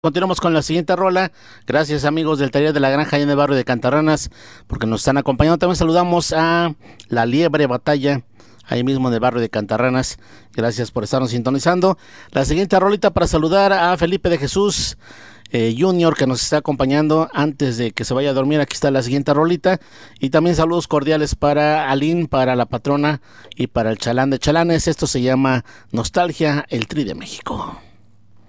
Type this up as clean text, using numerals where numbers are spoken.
Continuamos con la siguiente rola. Gracias, amigos del Taller de la Granja allá en el barrio de Cantarranas, porque nos están acompañando. También saludamos a La Liebre Batalla, ahí mismo en el barrio de Cantarranas. Gracias por estarnos sintonizando. La siguiente rolita para saludar a Felipe de Jesús Junior, que nos está acompañando antes de que se vaya a dormir. Aquí está la siguiente rolita. Y también saludos cordiales para Aline, para la patrona y para el chalán de chalanes. Esto se llama Nostalgia, el Tri de México.